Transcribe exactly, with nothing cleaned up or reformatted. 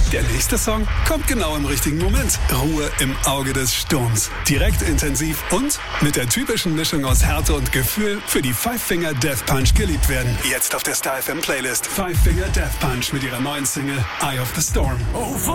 Der nächste Song kommt genau im richtigen Moment. Ruhe im Auge des Sturms. Direkt intensiv und mit der typischen Mischung aus Härte und Gefühl für die Five Finger Death Punch geliebt werden. Jetzt auf der Star F M Playlist. Five Finger Death Punch mit ihrer neuen Single Eye of the Storm. Oh,